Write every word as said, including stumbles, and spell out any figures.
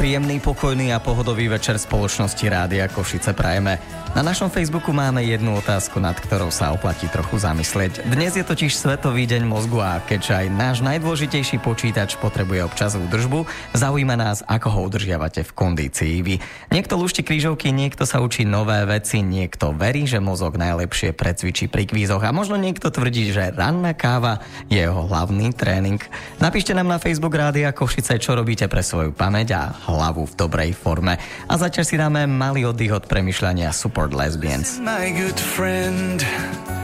príjemný, pokojný a pohodový večer spoločnosti Rádia Košice prajeme. Na našom Facebooku máme jednu otázku, nad ktorou sa oplatí trochu zamyslieť. Dnes je totiž Svetový deň mozgu a keďže aj náš najdôležitejší počítač potrebuje občas údržbu, zaujíma nás, ako ho udržiavate v kondícii vy. Niekto lúšti krížovky, niekto sa učí nové veci, niekto verí, že mozog najlepšie precvičí pri kvízoch a možno niekto tvrdí, že ranná káva je jeho hlavný tréning. Napíšte nám na Facebook Rádia Košice, čo robíte pre svoju pamäť a hlavu v dobrej forme. A zatiaľ si dáme malý oddych od premýšľania Support Lesbians. My good friend,